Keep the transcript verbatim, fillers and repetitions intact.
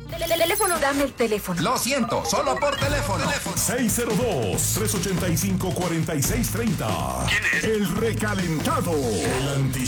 Teléfono, dame el teléfono. Lo siento, solo por teléfono. seis cero dos, tres ocho cinco, cuatro seis tres cero. ¿Quién es? El recalentado. El anti